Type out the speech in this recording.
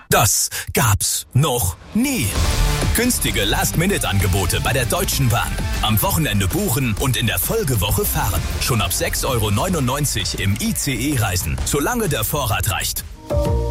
Das gab's noch nie. Günstige Last-Minute-Angebote bei der Deutschen Bahn. Am Wochenende buchen und in der Folgewoche fahren. Schon ab 6,99 € im ICE reisen, solange der Vorrat reicht.